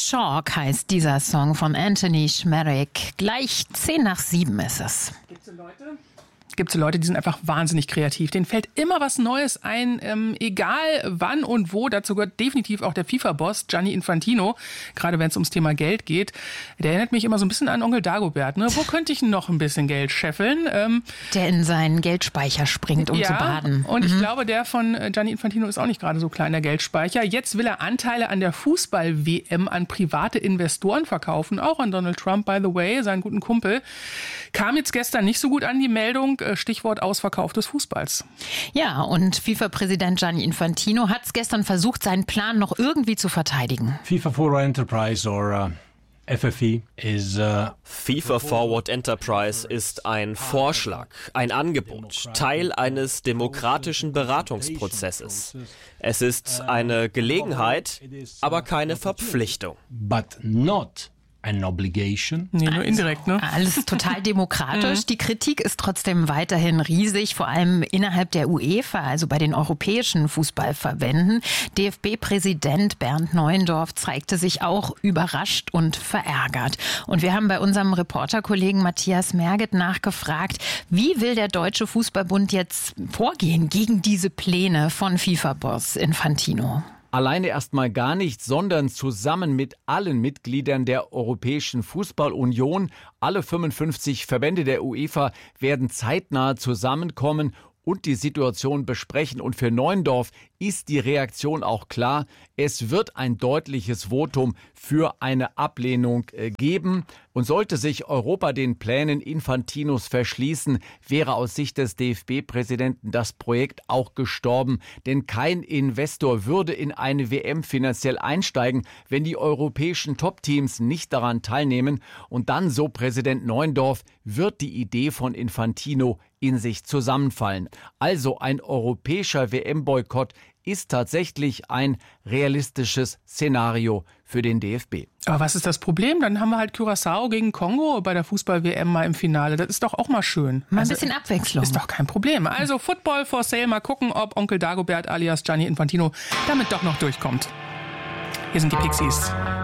Chalk heißt dieser Song von Anthony Schmerek. Gleich 7:10 ist es. Gibt es Leute, die sind einfach wahnsinnig kreativ. Denen fällt immer was Neues ein, egal wann und wo. Dazu gehört definitiv auch der FIFA-Boss Gianni Infantino, gerade wenn es ums Thema Geld geht. Der erinnert mich immer so ein bisschen an Onkel Dagobert. Ne? Wo könnte ich noch ein bisschen Geld scheffeln? Der in seinen Geldspeicher springt, um zu baden. Und ich glaube, der von Gianni Infantino ist auch nicht gerade so klein, der Geldspeicher. Jetzt will er Anteile an der Fußball-WM an private Investoren verkaufen. Auch an Donald Trump, by the way, seinen guten Kumpel. Kam jetzt gestern nicht so gut an, die Meldung. Stichwort Ausverkauf des Fußballs. Ja, und FIFA-Präsident Gianni Infantino hat es gestern versucht, seinen Plan noch irgendwie zu verteidigen. FIFA Forward Enterprise or FFE is FIFA Forward Enterprise ist ein Vorschlag, ein Angebot, Teil eines demokratischen Beratungsprozesses. Es ist eine Gelegenheit, aber keine Verpflichtung. but not an obligation. Nee, nur indirekt, ne? Alles total demokratisch. Die Kritik ist trotzdem weiterhin riesig, vor allem innerhalb der UEFA, also bei den europäischen Fußballverbänden. DFB-Präsident Bernd Neuendorf zeigte sich auch überrascht und verärgert. Und wir haben bei unserem Reporterkollegen Matthias Merget nachgefragt, wie will der Deutsche Fußballbund jetzt vorgehen gegen diese Pläne von FIFA-Boss Infantino? Alleine erstmal gar nicht, sondern zusammen mit allen Mitgliedern der Europäischen Fußballunion. Alle 55 Verbände der UEFA werden zeitnah zusammenkommen und die Situation besprechen. Und für Neuendorf ist die Reaktion auch klar. Es wird ein deutliches Votum für eine Ablehnung geben. Und sollte sich Europa den Plänen Infantinos verschließen, wäre aus Sicht des DFB-Präsidenten das Projekt auch gestorben. Denn kein Investor würde in eine WM finanziell einsteigen, wenn die europäischen Top-Teams nicht daran teilnehmen. Und dann, so Präsident Neuendorf, wird die Idee von Infantino in sich zusammenfallen. Also ein europäischer WM-Boykott ist tatsächlich ein realistisches Szenario für den DFB. Aber was ist das Problem? Dann haben wir halt Curaçao gegen Kongo bei der Fußball-WM mal im Finale. Das ist doch auch mal schön. Mal ein bisschen Abwechslung. Ist doch kein Problem. Also Football for Sale. Mal gucken, ob Onkel Dagobert alias Gianni Infantino damit doch noch durchkommt. Hier sind die Pixies.